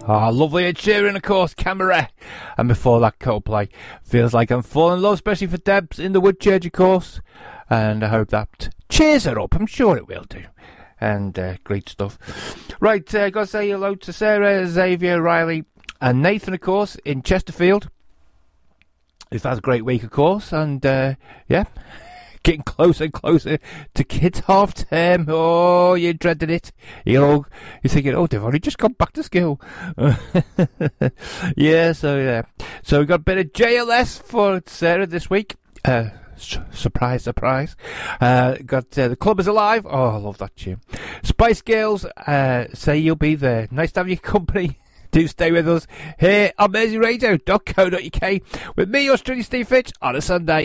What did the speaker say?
Oh, lovely Ed Sheeran, of course, Camera. And before that, Coldplay. Feels like I'm falling in love, especially for Debs in the Woodchurch, of course. And I hope that cheers her up. I'm sure it will do. And great stuff. Right, got to say hello to Sarah, Xavier, Riley, and Nathan, of course, in Chesterfield. Who's had a great week, of course. And, yeah, getting closer and closer to kids' half term. Oh, you're dreading it. You're thinking, oh, they've only just gone back to school. Yeah, so we've got a bit of JLS for Sarah this week. Surprise, surprise. Got The Club Is Alive. Oh, I love that tune. Spice Girls, Say You'll Be There. Nice to have your company. Do stay with us here on AmazingRadio.co.uk with me, yours truly, Steve Fitch, on a Sunday.